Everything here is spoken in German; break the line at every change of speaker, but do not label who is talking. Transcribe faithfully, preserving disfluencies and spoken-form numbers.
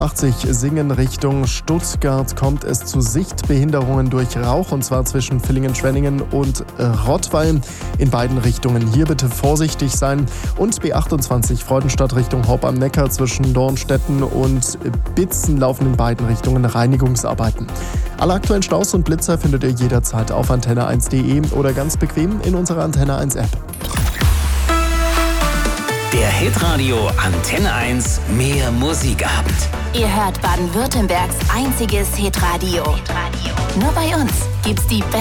achtzig Singen Richtung Stuttgart kommt es zu Sichtbehinderungen durch Rauch, und zwar zwischen Villingen-Schwenningen und Rottweil in beiden Richtungen. Hier bitte vorsichtig sein. Und B achtundzwanzig Freudenstadt Richtung Horb am Neckar zwischen Dornstetten und Bitzen laufen in beiden Richtungen Reinigungsarbeiten. Alle aktuellen Staus und Blitzer findet ihr jederzeit auf antenne eins punkt de oder ganz bequem in unserer Antenne eins App.
Der Hitradio Antenne eins Mehr Musikabend.
Ihr hört Baden-Württembergs einziges Hitradio. Nur bei uns gibt's die besten